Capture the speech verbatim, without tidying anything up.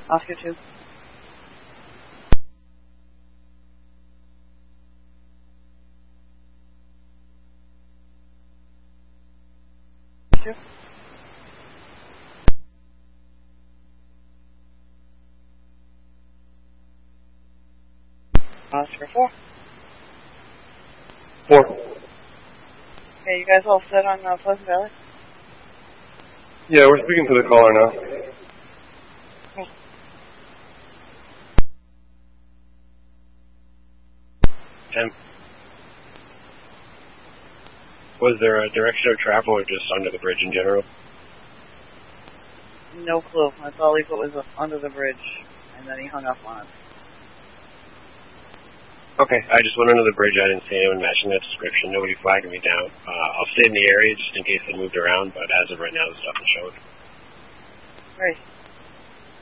Oscar two. Two. Oscar four. Four. Okay, you guys all set on uh, Pleasant Valley? Yeah, we're speaking to the caller now. Cool. Ten. Was there a direction of travel or just under the bridge in general? No clue. That's all he put was under the bridge, and then he hung up on us. Okay, I just went under the bridge. I didn't see anyone matching that description. Nobody flagged me down. Uh, I'll stay in the area just in case they moved around, but as of right now, the stuff is showing. Great.